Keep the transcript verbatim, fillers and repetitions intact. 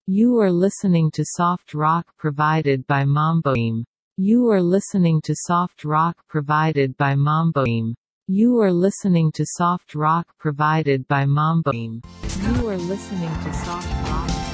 You are listening to soft rock provided by Mamboim. You are listening to soft rock provided by Mamboim. You are listening to soft rock provided by Mamboim. You are listening to soft rock.